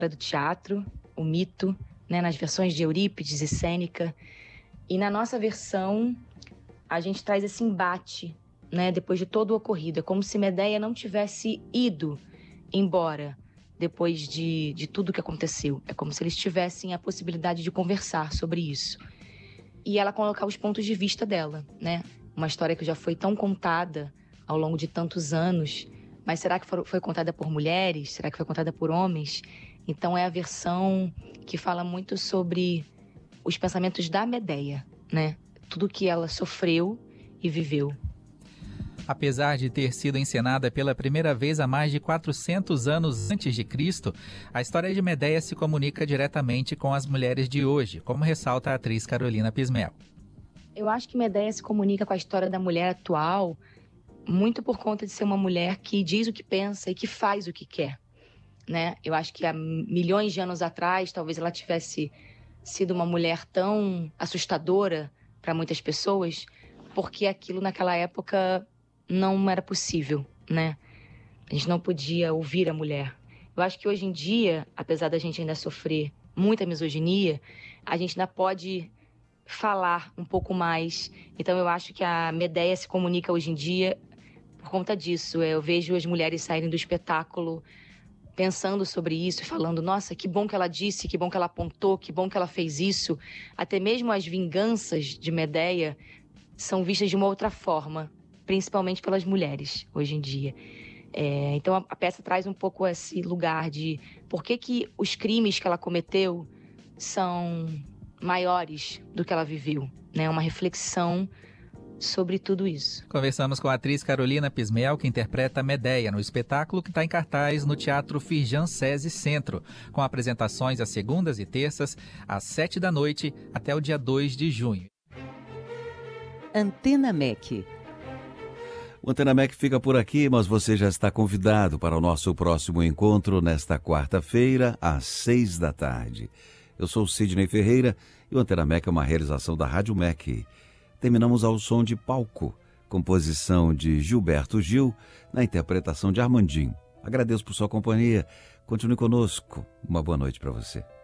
do teatro, o mito, né, nas versões de Eurípides e Sêneca. E na nossa versão, a gente traz esse embate, né, depois de todo o ocorrido. É como se Medeia não tivesse ido embora depois de tudo que aconteceu. É como se eles tivessem a possibilidade de conversar sobre isso. E ela colocar os pontos de vista dela, né? Uma história que já foi tão contada ao longo de tantos anos, mas será que foi contada por mulheres? Será que foi contada por homens? Então é a versão que fala muito sobre os pensamentos da Medeia, né? Tudo que ela sofreu e viveu. Apesar de ter sido encenada pela primeira vez há mais de 400 anos antes de Cristo, a história de Medeia se comunica diretamente com as mulheres de hoje, como ressalta a atriz Carolina Pismel. Eu acho que Medeia se comunica com a história da mulher atual muito por conta de ser uma mulher que diz o que pensa e que faz o que quer, né? Eu acho que há milhões de anos atrás, talvez ela tivesse sido uma mulher tão assustadora para muitas pessoas, porque aquilo naquela época não era possível, né? A gente não podia ouvir a mulher. Eu acho que hoje em dia, apesar da gente ainda sofrer muita misoginia, a gente ainda pode falar um pouco mais. Então eu acho que a Medeia se comunica hoje em dia por conta disso. Eu vejo as mulheres saírem do espetáculo pensando sobre isso e falando, nossa, que bom que ela disse, que bom que ela apontou, que bom que ela fez isso. Até mesmo as vinganças de Medeia são vistas de uma outra forma, principalmente pelas mulheres hoje em dia. Então a peça traz um pouco esse lugar de por que os crimes que ela cometeu são maiores do que ela viveu, né? Uma reflexão sobre tudo isso. Conversamos com a atriz Carolina Pismel, que interpreta Medeia no espetáculo que está em cartaz no Teatro Firjan SESI Centro, com apresentações às segundas e terças, às 19h até o dia 2 de junho. Antena MEC. O Antena MEC fica por aqui, mas você já está convidado para o nosso próximo encontro nesta quarta-feira, às 18h. Eu sou Sidney Ferreira e o Antena MEC é uma realização da Rádio MEC. Terminamos ao som de Palco, composição de Gilberto Gil, na interpretação de Armandinho. Agradeço por sua companhia. Continue conosco. Uma boa noite para você.